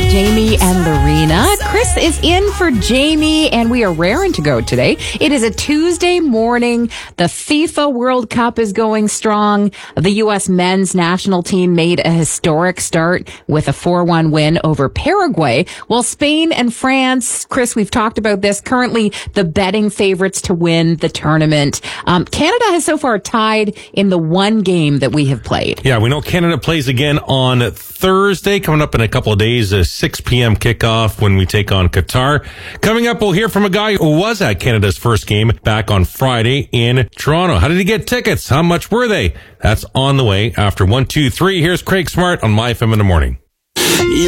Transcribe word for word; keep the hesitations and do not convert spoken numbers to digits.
Jamie and Lorena. Chris is in for Jamie, and we are raring to go today. It is a Tuesday morning. The FIFA World Cup is going strong. The U S men's national team made a historic start with a four one win over Paraguay. While Spain and France, Chris, we've talked about this, currently the betting favorites to win the tournament. Um, Canada has so far tied in the one game that we have played. Yeah, we know Canada plays again on Thursday, coming up in a couple of days, a six p.m. kickoff when we take on Qatar. Coming up, we'll hear from a guy who was at Canada's first game back on Friday in Toronto. How did he get tickets? How much were they? That's on the way after one, two, three. Here's Craig Smart on My F M in the Morning.